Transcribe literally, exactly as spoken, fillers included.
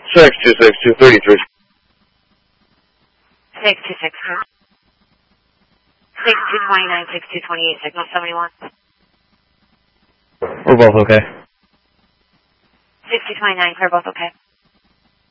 six two six two thirty-three. six two six. six two twenty-nine, six two twenty-eight, signal seventy-one. We're both okay. six two twenty-nine, clear both okay.